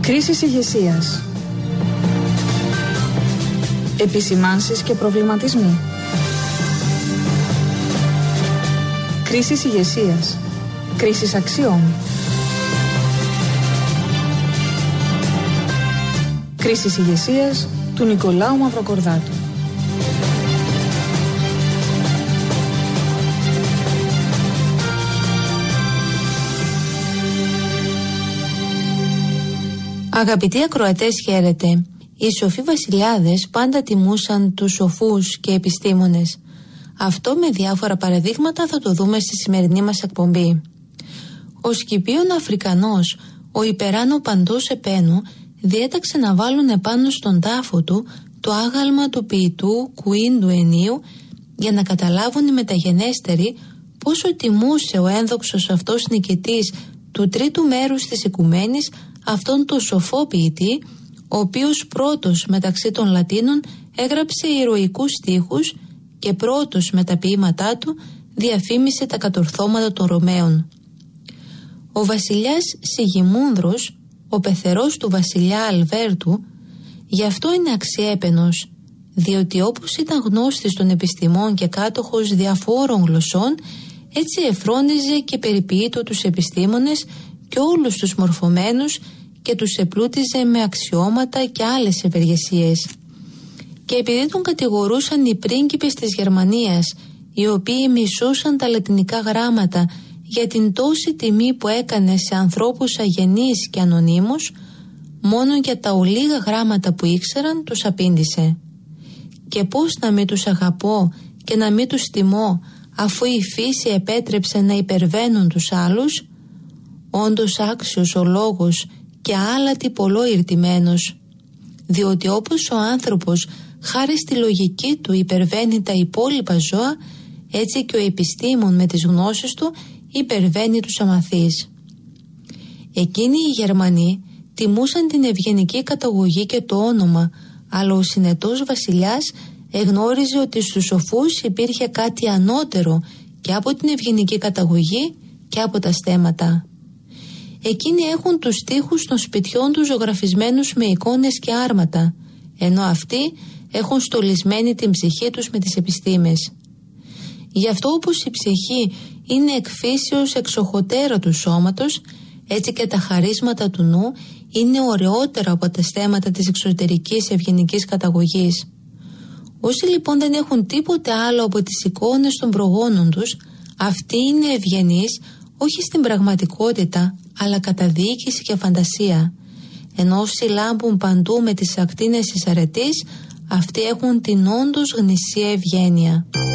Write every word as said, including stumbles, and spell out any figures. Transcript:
Κρίσεις ηγεσίας. Επισημάνσεις και προβληματισμοί. Κρίσεις ηγεσίας. Κρίσεις αξιών. Κρίσεις ηγεσίας του Νικολάου Μαυροκορδάτου. Αγαπητοί ακροατές, χαίρετε. Οι σοφοί βασιλιάδες πάντα τιμούσαν τους σοφούς και επιστήμονες. Αυτό με διάφορα παραδείγματα θα το δούμε στη σημερινή μας εκπομπή. Ο Σκυπίων Αφρικανός, ο υπεράνω παντός επένου, διέταξε να βάλουν επάνω στον τάφο του το άγαλμα του ποιητού Κουίν του Ενίου, για να καταλάβουν οι μεταγενέστεροι πόσο τιμούσε ο ένδοξος αυτός νικητής του τρίτου μέρους της οικουμένης αυτόν τον σοφό ποιητή, ο οποίος πρώτος μεταξύ των Λατίνων έγραψε ηρωικούς στίχους και πρώτος με τα ποίηματά του διαφήμισε τα κατορθώματα των Ρωμαίων. Ο βασιλιάς Σιγημούνδρος, ο πεθερός του βασιλιά Αλβέρτου, γι' αυτό είναι αξιέπαινος, διότι όπως ήταν γνώστης των επιστημών και κάτοχος διαφόρων γλωσσών, έτσι εφρόνιζε και περιποιείτο τους επιστήμονες και όλους τους μορφωμένους και τους επλούτιζε με αξιώματα και άλλες ευεργεσίες. Και επειδή τον κατηγορούσαν οι πρίγκιπες της Γερμανίας, οι οποίοι μισούσαν τα λατινικά γράμματα για την τόση τιμή που έκανε σε ανθρώπους αγενείς και ανωνύμους, μόνο για τα ολίγα γράμματα που ήξεραν τους απήντησε. Και πώς να μην τους αγαπώ και να μην τους τιμώ, αφού η φύση επέτρεψε να υπερβαίνουν τους άλλους? Όντως άξιος ο λόγος και άλατη πολλό ηρτημένος, διότι όπως ο άνθρωπος χάρη στη λογική του υπερβαίνει τα υπόλοιπα ζώα, έτσι και ο επιστήμον με τις γνώσεις του υπερβαίνει τους αμαθείς. Εκείνοι οι Γερμανοί τιμούσαν την ευγενική καταγωγή και το όνομα, αλλά ο συνετός βασιλιάς εγνώριζε ότι στους σοφούς υπήρχε κάτι ανώτερο και από την ευγενική καταγωγή και από τα στέμματα. Εκείνοι έχουν τους τοίχους των σπιτιών τους ζωγραφισμένους με εικόνες και άρματα, ενώ αυτοί έχουν στολισμένη την ψυχή τους με τις επιστήμες. Γι' αυτό όπως η ψυχή είναι εκ φύσεως εξοχωτέρα του σώματος, έτσι και τα χαρίσματα του νου είναι ωραιότερα από τα στέμματα της εξωτερικής ευγενικής καταγωγής. Όσοι λοιπόν δεν έχουν τίποτε άλλο από τις εικόνες των προγόνων τους, αυτοί είναι ευγενείς όχι στην πραγματικότητα, αλλά κατά διοίκηση και φαντασία. Ενώ όσοι λάμπουν παντού με τις ακτίνες της αρετής, αυτοί έχουν την όντως γνησία ευγένεια.